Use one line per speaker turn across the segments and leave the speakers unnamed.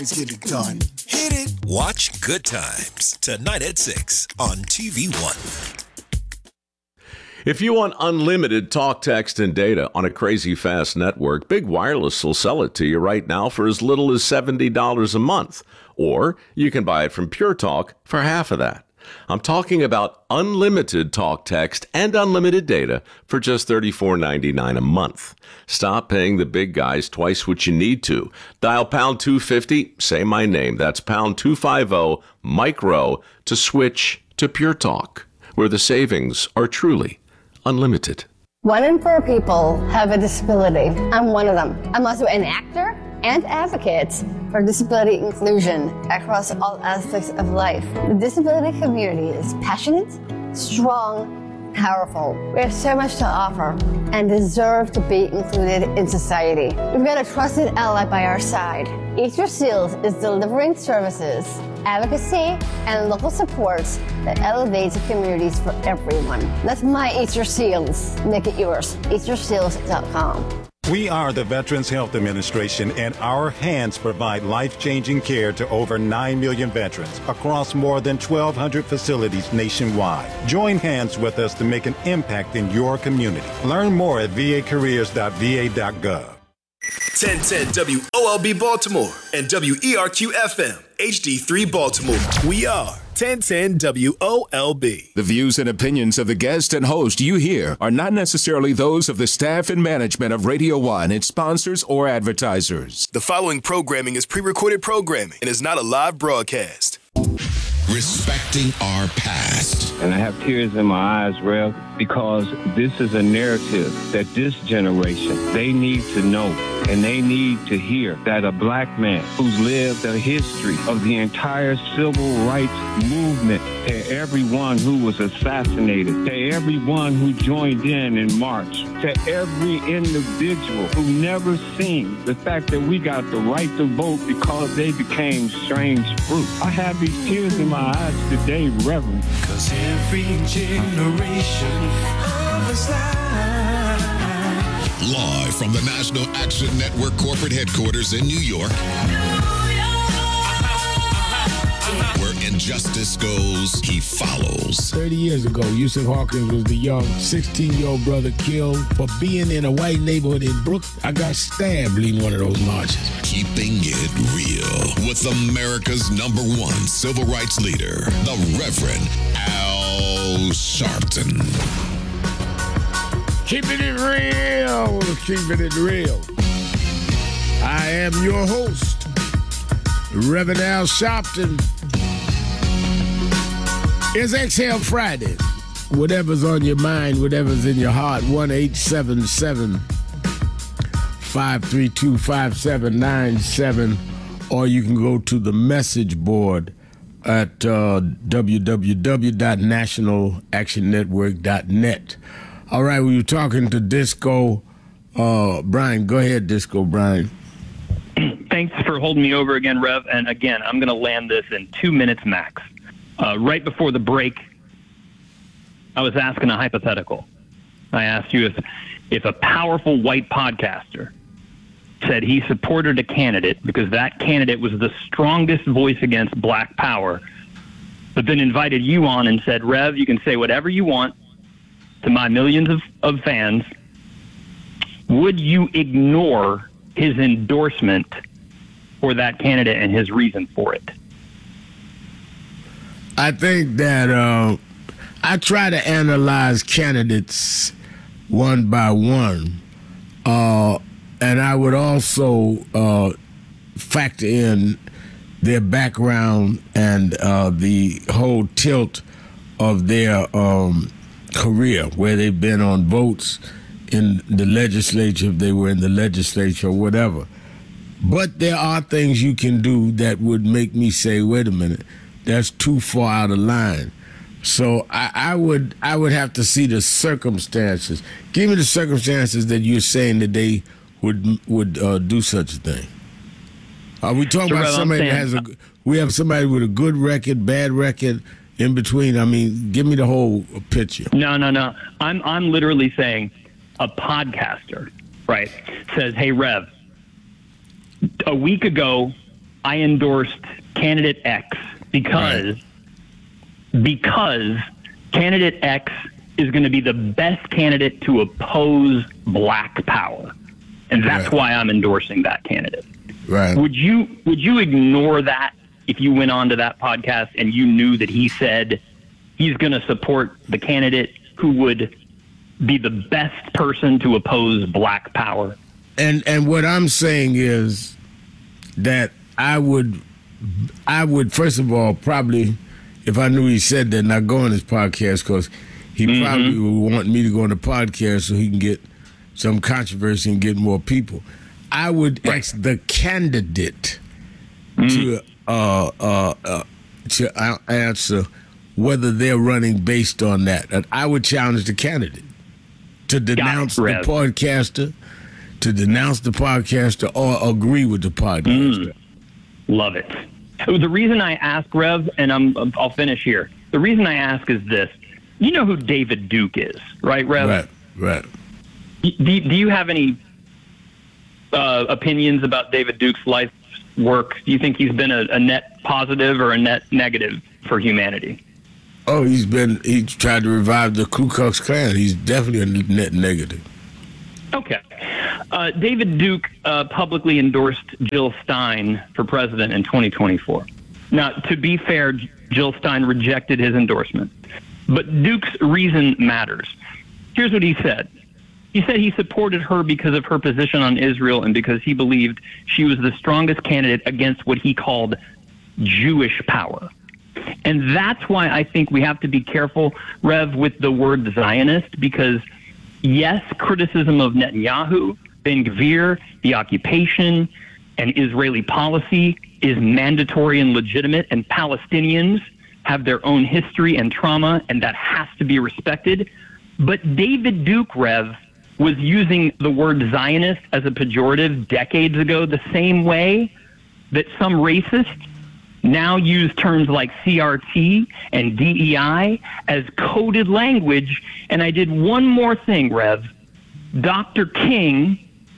to get it done. Hit it.
Watch Good Times tonight at 6 on TV One.
If you want unlimited talk, text, and data on a crazy fast network, Big Wireless will sell it to you right now for as little as $70 a month. Or you can buy it from Pure Talk for half of that. I'm talking about unlimited talk, text, and unlimited data for just $34.99 a month. Stop paying the big guys twice what you need to. Dial pound 250, say my name. That's pound 250 micro to switch to Pure Talk, where the savings are truly unlimited.
1 in 4 people have a disability. I'm one of them. I'm also an actor and advocate for disability inclusion across all aspects of life. The disability community is passionate, strong, powerful. We have so much to offer and deserve to be included in society. We've got a trusted ally by our side. Eat Your Seals is delivering services, advocacy, and local supports that elevates communities for everyone. That's my Eat Your Seals. Make it yours. EatYourSeals.com.
We are the Veterans Health Administration, and our hands provide life-changing care to over 9 million veterans across more than 1,200 facilities nationwide. Join hands with us to make an impact in your community. Learn more at vacareers.va.gov.
1010 WOLB Baltimore and WERQ-FM HD3 Baltimore. We are 1010 WOLB.
The views and opinions of the guest and host you hear are not necessarily those of the staff and management of Radio 1, its sponsors, or advertisers.
The following programming is pre-recorded programming and is not a live broadcast.
Respecting our past.
And I have tears in my eyes, Rev, because this is a narrative that this generation, they need to know and they need to hear that a black man who's lived a history of the entire civil rights movement, to everyone who was assassinated, to everyone who joined in March, to every individual who never seen the fact that we got the right to vote because they became strange fruit. I have these tears in my eyes today, Reverend.
Cause every generation of us
Live from the National Action Network corporate headquarters in New York, where injustice goes, he follows.
30 years ago, Yusuf Hawkins was the young 16-year-old brother killed for being in a white neighborhood in Brooklyn. I got stabbed leading one of those marches.
Keeping it real with America's #1 civil rights leader, the Reverend Al Sharpton.
Keeping it real, keeping it real. I am your host, Reverend Al Sharpton. It's Exhale Friday. Whatever's on your mind, whatever's in your heart, 1-877-532-5797, or you can go to the message board at www.nationalactionnetwork.net. All right, we were talking to Disco Brian. Go ahead, Disco Brian.
Thanks for holding me over again, Rev. And again, I'm going to land this in 2 minutes max. Right before the break, I was asking a hypothetical. I asked you if a powerful white podcaster said he supported a candidate because that candidate was the strongest voice against black power, but then invited you on and said, Rev, you can say whatever you want to my millions of fans, would you ignore his endorsement for that candidate and his reason for it?
I think that I try to analyze candidates one by one, and I would also factor in their background and the whole tilt of their career, where they've been on votes in the legislature, if they were in the legislature or whatever. But there are things you can do that would make me say, wait a minute, that's too far out of line. So I would have to see the circumstances. Give me the circumstances that you're saying that they would do such a thing. Are we talking about somebody that has we have somebody with a good record, bad record, in between? I mean, give me the whole picture.
No. I'm literally saying a podcaster, right, says, hey, Rev, a week ago I endorsed candidate X because candidate X is going to be the best candidate to oppose black power. And that's why I'm endorsing that candidate.
Right.
Would you ignore that if you went on to that podcast and you knew that he said he's going to support the candidate who would be the best person to oppose black power?
And what I'm saying is that I would first of all probably, if I knew he said that, not go on his podcast, because he probably would want me to go on the podcast so he can get some controversy and get more people. I would ask the candidate to answer whether they're running based on that. And I would challenge the candidate to denounce the podcaster, or agree with the podcaster.
Love it. The reason I ask, Rev, and I'll finish here. The reason I ask is this. You know who David Duke is, right, Rev?
Right.
Do you have any opinions about David Duke's life work? Do you think he's been a net positive or a net negative for humanity?
Oh, he's tried to revive the Ku Klux Klan. He's definitely a net negative.
Okay. David Duke publicly endorsed Jill Stein for president in 2024. Now, to be fair, Jill Stein rejected his endorsement. But Duke's reason matters. Here's what he said. He said he supported her because of her position on Israel and because he believed she was the strongest candidate against what he called Jewish power. And that's why I think we have to be careful, Rev, with the word Zionist, because yes, criticism of Netanyahu, Ben-Gvir, the occupation, and Israeli policy is mandatory and legitimate, and Palestinians have their own history and trauma, and that has to be respected. But David Duke, Rev, was using the word Zionist as a pejorative decades ago, the same way that some racists now use terms like CRT and DEI as coded language. And I did one more thing, Rev. Dr. King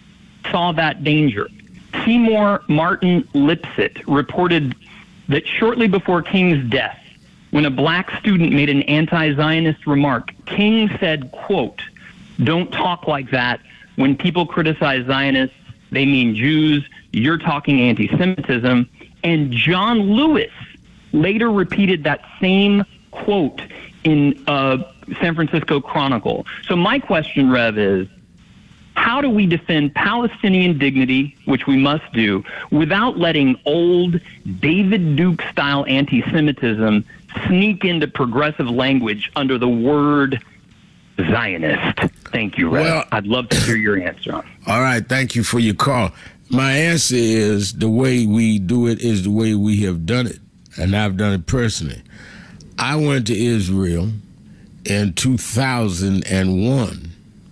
saw that danger. Seymour Martin Lipset reported that shortly before King's death, when a black student made an anti-Zionist remark, King said, quote, "Don't talk like that. When people criticize Zionists, they mean Jews. You're talking anti-Semitism." And John Lewis later repeated that same quote in San Francisco Chronicle. So my question, Rev, is how do we defend Palestinian dignity, which we must do, without letting old David Duke-style anti-Semitism sneak into progressive language under the word Zionist? Thank you, Rev.
Well,
I'd love to hear your answer on it.
All right, thank you for your call. My answer is the way we do it is the way we have done it, and I've done it personally. I went to Israel in 2001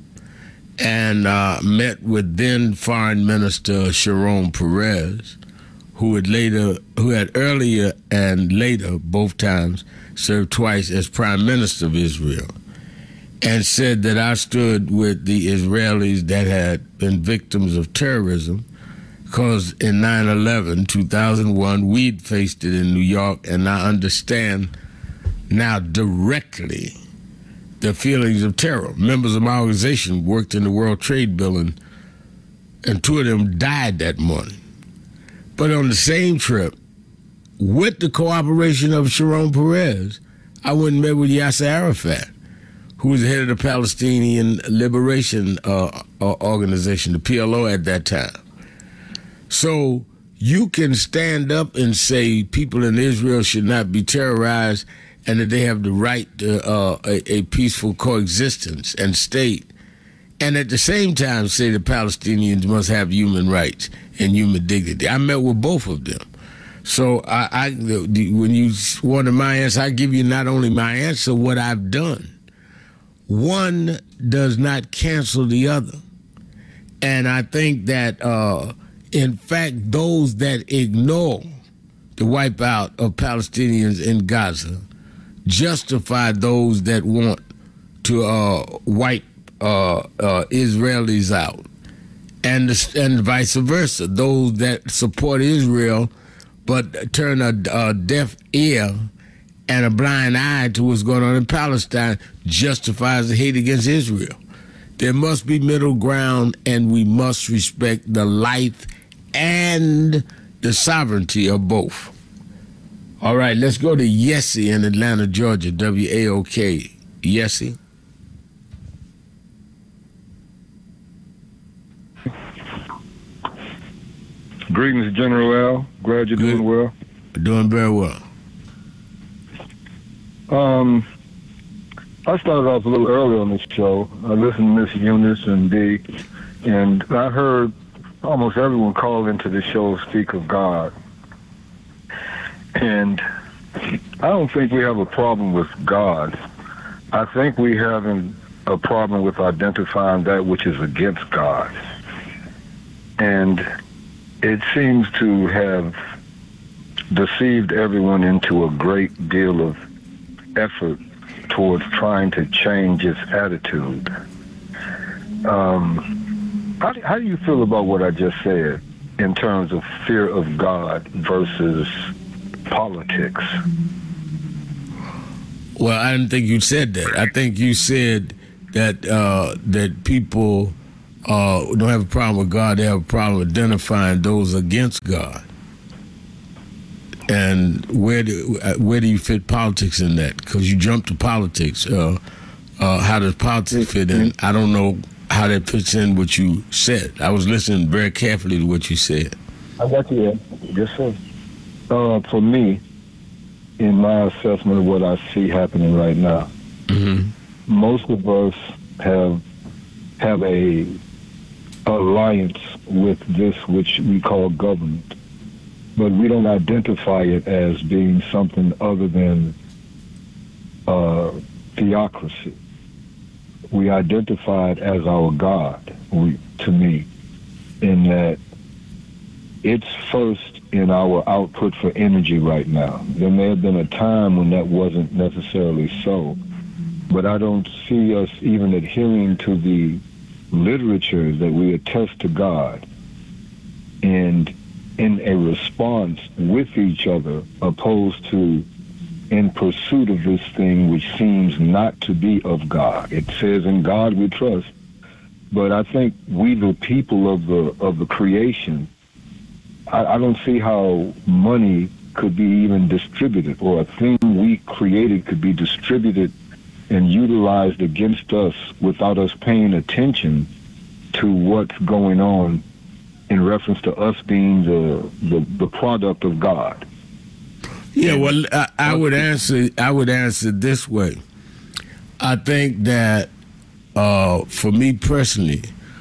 and met with then Foreign Minister Sharon Peres, who had earlier and later, both times, served twice as Prime Minister of Israel, and said that I stood with the Israelis that had been victims of terrorism, because in 9/11, 2001, we'd faced it in New York, and I understand now directly the feelings of terror. Members of my organization worked in the World Trade Building, and two of them died that morning. But on the same trip, with the cooperation of Sharon Peres, I went and met with Yasser Arafat, who was the head of the Palestinian Liberation Organization, the PLO at that time. So you can stand up and say people in Israel should not be terrorized and that they have the right to a peaceful coexistence and state, and at the same time say the Palestinians must have human rights and human dignity. I met with both of them. So when you wanted my answer, I give you not only my answer, what I've done. One does not cancel the other. And I think that, in fact, those that ignore the wipeout of Palestinians in Gaza justify those that want to wipe Israelis out, and vice versa. Those that support Israel but turn a deaf ear and a blind eye to what's going on in Palestine justifies the hate against Israel. There must be middle ground, and we must respect the life and the sovereignty of both. All right, let's go to Yessie in Atlanta, Georgia, WAOK. Yessie?
Greetings, General Al. Glad you're doing well.
Doing very well.
I started off a little early on this show. I listened to Miss Eunice and Dee, and I heard almost everyone call into the show speak of God. And I don't think we have a problem with God. I think we have a problem with identifying that which is against God. And it seems to have deceived everyone into a great deal of effort towards trying to change its attitude. How do you feel about what I just said in terms of fear of God versus politics?
Well, I didn't think you said that. I think you said that that people don't have a problem with God. They have a problem identifying those against God. And where do you fit politics in that? Because you jumped to politics. How does politics fit in? I don't know how that fits in what you said. I was listening very carefully to what you said.
I got you, Ed. Yes, sir. For me, in my assessment of what I see happening right now, most of us have a alliance with this which we call government, but we don't identify it as being something other than theocracy. We identify it as our God, to me, in that it's first in our output for energy right now. There may have been a time when that wasn't necessarily so, but I don't see us even adhering to the literature that we attest to God and in a response with each other, opposed to in pursuit of this thing which seems not to be of God. It says, in God we trust, but I think we, the people of the creation, I don't see how money could be even distributed, or a thing we created could be distributed and utilized against us without us paying attention to what's going on in reference to us being the product of God.
Yeah, well, I would answer this way. I think that for me personally,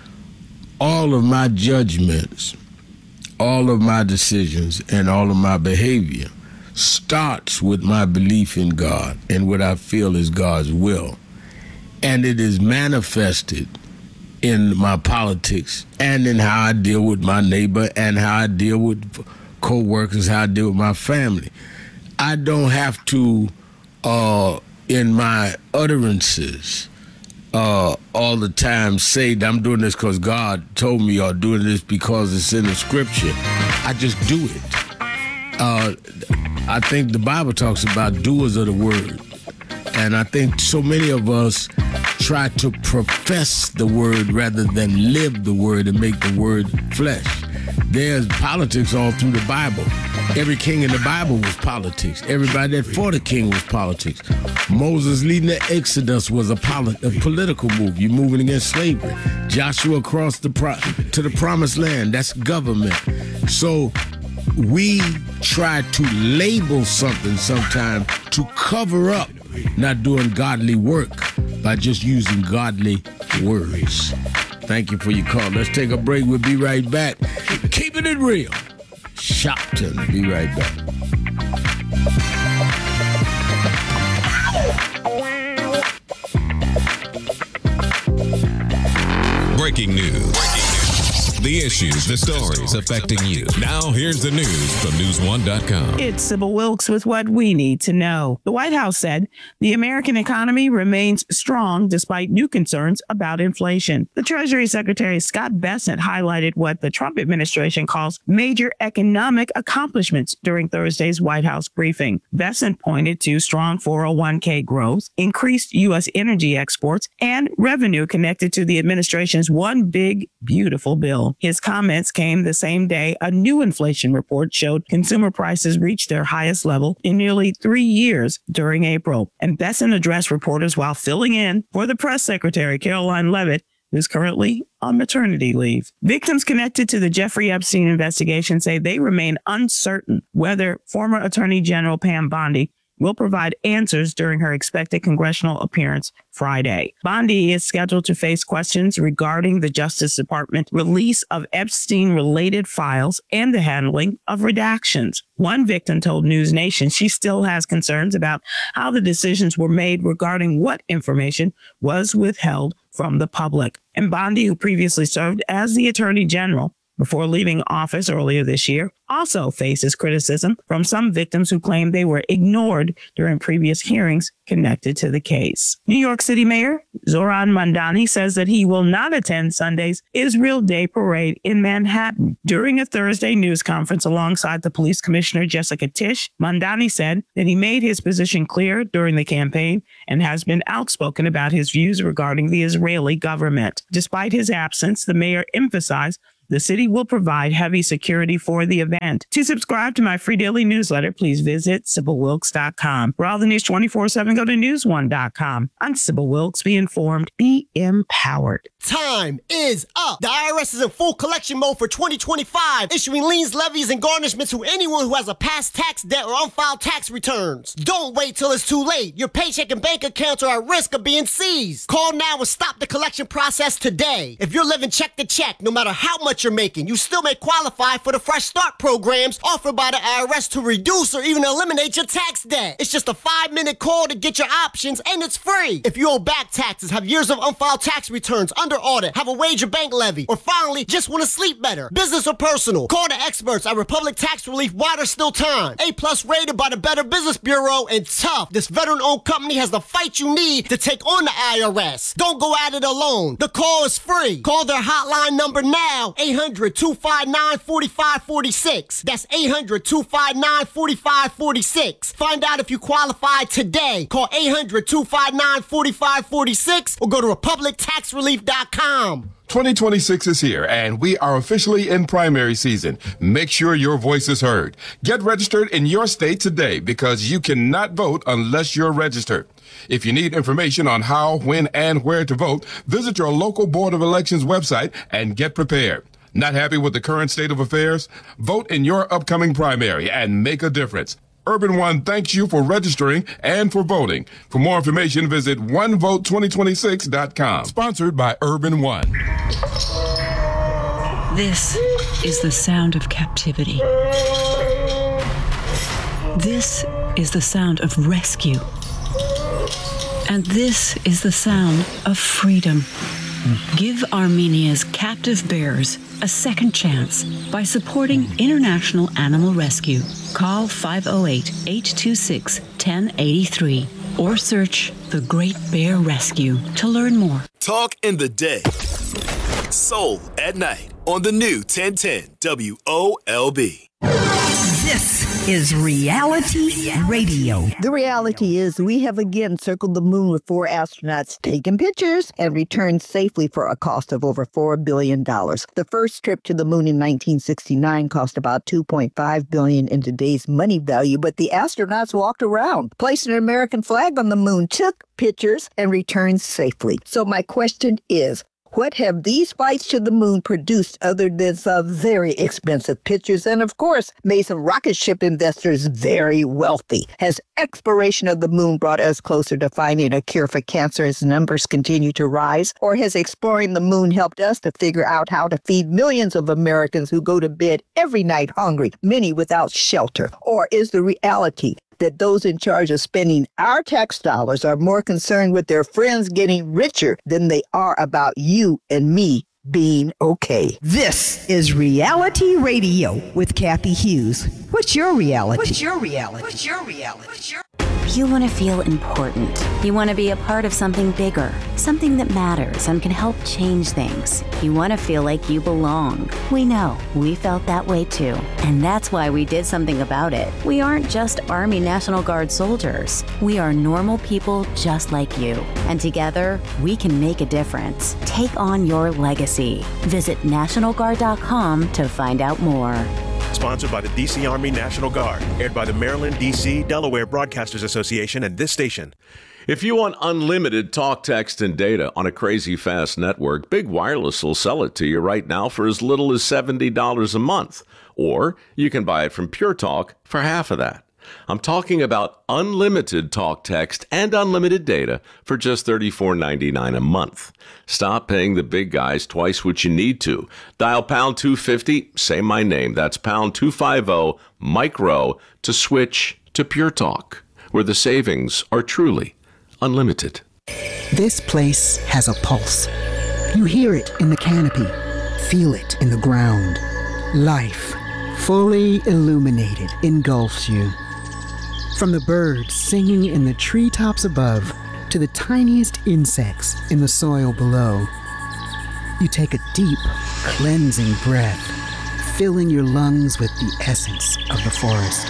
all of my judgments, all of my decisions, and all of my behavior starts with my belief in God and what I feel is God's will. And it is manifested in my politics and in how I deal with my neighbor and how I deal with co-workers, how I deal with my family. I don't have to, in my utterances, all the time say that I'm doing this because God told me, or doing this because it's in the scripture. I just do it. I think the Bible talks about doers of the word. And I think so many of us try to profess the word rather than live the word and make the word flesh. There's politics all through the Bible. Every king in the Bible was politics. Everybody that fought a king was politics. Moses leading the Exodus was a political move. You're moving against slavery. Joshua crossed to the promised land. That's government. So we try to label something sometimes to cover up not doing godly work by just using godly words. Thank you for your call. Let's take a break. We'll be right back. Keeping it real. Shopton. Be right back.
Breaking news. The issues, the stories affecting you. Now, here's the news from News1.com.
It's Sybil Wilkes with what we need to know. The White House said the American economy remains strong despite new concerns about inflation. The Treasury Secretary Scott Bessent highlighted what the Trump administration calls major economic accomplishments during Thursday's White House briefing. Bessent pointed to strong 401k growth, increased U.S. energy exports, and revenue connected to the administration's One Big Beautiful Bill. His comments came the same day a new inflation report showed consumer prices reached their highest level in nearly 3 years during April. And Bessent addressed reporters while filling in for the press secretary, Caroline Leavitt, who's currently on maternity leave. Victims connected to the Jeffrey Epstein investigation say they remain uncertain whether former Attorney General Pam Bondi will provide answers during her expected congressional appearance Friday. Bondi is scheduled to face questions regarding the Justice Department release of Epstein-related files and the handling of redactions. One victim told News Nation she still has concerns about how the decisions were made regarding what information was withheld from the public. And Bondi, who previously served as the Attorney General before leaving office earlier this year, also faces criticism from some victims who claim they were ignored during previous hearings connected to the case. New York City Mayor Zohran Mamdani says that he will not attend Sunday's Israel Day Parade in Manhattan. During a Thursday news conference alongside the police commissioner Jessica Tisch, Mamdani said that he made his position clear during the campaign and has been outspoken about his views regarding the Israeli government. Despite his absence, the mayor emphasized the city will provide heavy security for the event. To subscribe to my free daily newsletter, please visit SybilWilkes.com. For all the news 24/7, go to News1.com. I'm Sybil Wilkes. Be informed, be empowered.
Time is up. The IRS is in full collection mode for 2025, issuing liens, levies, and garnishments to anyone who has a past tax debt or unfiled tax returns. Don't wait till it's too late. Your paycheck and bank accounts are at risk of being seized. Call now and stop the collection process today. If you're living check to check, no matter how much you're making, you still may qualify for the Fresh Start programs offered by the IRS to reduce or even eliminate your tax debt. It's just a 5-minute call to get your options, and it's free. If you owe back taxes, have years of unfiled tax returns under audit, have a wage or bank levy, or finally just want to sleep better, business or personal, call the experts at Republic Tax Relief while there's still time. A+ rated by the Better Business Bureau, and tough. This veteran-owned company has the fight you need to take on the IRS. Don't go at it alone. The call is free. Call their hotline number now, 800-259-4546. That's 800-259-4546. Find out if you qualify today. Call 800-259-4546 or go to republictaxrelief.com.
2026 is here, and we are officially in primary season. Make sure your voice is heard. Get registered in your state today, because you cannot vote unless you're registered. If you need information on how, when, and where to vote, visit your local Board of Elections website and get prepared. Not happy with the current state of affairs? Vote in your upcoming primary and make a difference. Urban One thanks you for registering and for voting. For more information, visit onevote2026.com. Sponsored by Urban One.
This is the sound of captivity. This is the sound of rescue. And this is the sound of freedom. Give Armenia's captive bears a second chance by supporting International Animal Rescue. Call 508-826-1083 or search The Great Bear Rescue to learn more.
Talk in the day. Soul at night on the new 1010 WOLB.
This is Reality Radio.
The reality is we have again circled the moon with 4 astronauts taking pictures and returned safely for a cost of over $4 billion. The first trip to the moon in 1969 cost about $2.5 billion in today's money value, but the astronauts walked around, placed an American flag on the moon, took pictures, and returned safely. So my question is, what have these flights to the moon produced other than some very expensive pictures and, of course, made some rocket ship investors very wealthy? Has exploration of the moon brought us closer to finding a cure for cancer as numbers continue to rise? Or has exploring the moon helped us to figure out how to feed millions of Americans who go to bed every night hungry, many without shelter? Or is the reality that those in charge of spending our tax dollars are more concerned with their friends getting richer than they are about you and me
being okay. This is Reality Radio with Kathy Hughes. What's your reality? What's your reality? What's your reality? What's your
You want to feel important. You want to be a part of something bigger, something that matters and can help change things. You want to feel like you belong. We know. We felt that way too. And that's why we did something about it. We aren't just Army National Guard soldiers. We are normal people just like you. And together, we can make a difference. Take on your legacy. Visit NationalGuard.com to find out more.
Sponsored by the D.C. Army National Guard. Aired by the Maryland, D.C., Delaware Broadcasters Association and this station.
If you want unlimited talk, text, and data on a crazy fast network, Big Wireless will sell it to you right now for as little as $70 a month. Or you can buy it from Pure Talk for half of that. I'm talking about unlimited talk, text, and unlimited data for just $34.99 a month. Stop paying the big guys twice what you need to. Dial pound 250, say my name. That's pound 250 micro to switch to Pure Talk, where the savings are truly unlimited.
This place has a pulse. You hear it in the canopy, feel it in the ground. Life, fully illuminated, engulfs you. From the birds singing in the treetops above to the tiniest insects in the soil below, you take a deep, cleansing breath, filling your lungs with the essence of the forest.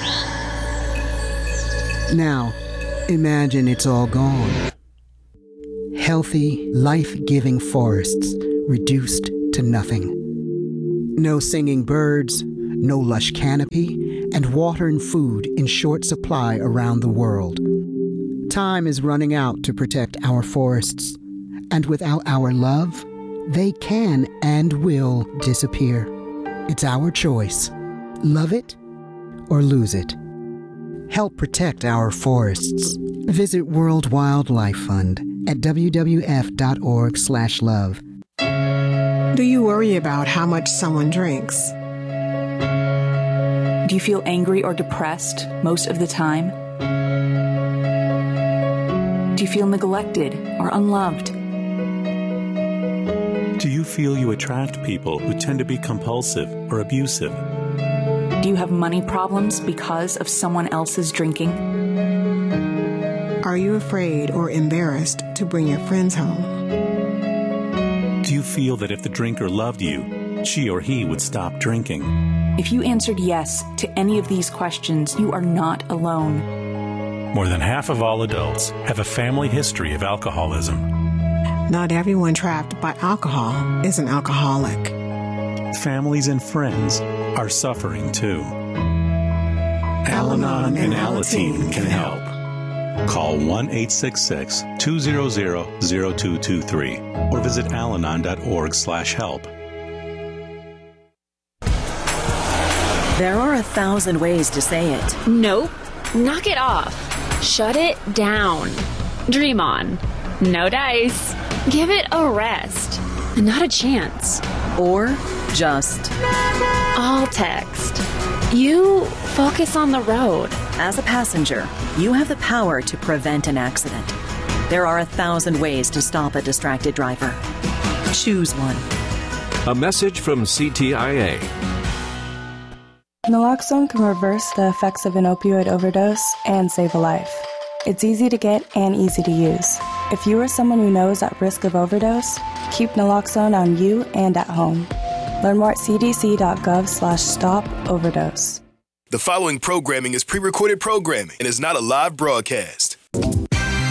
Now, imagine it's all gone. Healthy, life-giving forests reduced to nothing. No singing birds, no lush canopy, and water and food in short supply around the world. Time is running out to protect our forests, and without our love, they can and will disappear. It's our choice. Love it or lose it. Help protect our forests. Visit World Wildlife Fund at wwf.org/love.
Do you worry about how much someone drinks?
Do you feel angry or depressed most of the time? Do you feel neglected or unloved?
Do you feel you attract people who tend to be compulsive or abusive?
Do you have money problems because of someone else's drinking?
Are you afraid or embarrassed to bring your friends home?
Do you feel that if the drinker loved you, she or he would stop drinking?
If you answered yes to any of these questions, you are not alone.
More than half of all adults have a family history of alcoholism.
Not everyone trapped by alcohol is an alcoholic.
Families and friends are suffering too. Al-Anon and Alateen can help. Call 1-866-200-0223 or visit alanon.org/help.
There are 1,000 ways to say it.
Nope. Knock it off. Shut it down. Dream on. No dice. Give it a rest. Not a chance.
Or just
all text. You focus on the road.
As a passenger, you have the power to prevent an accident. There are 1,000 ways to stop a distracted driver. Choose one.
A message from CTIA.
Naloxone can reverse the effects of an opioid overdose and save a life. It's easy to get and easy to use. If you or someone you know is at risk of overdose, keep naloxone on you and at home. Learn more at cdc.gov/stop overdose.
The following programming is pre-recorded programming and is not a live broadcast.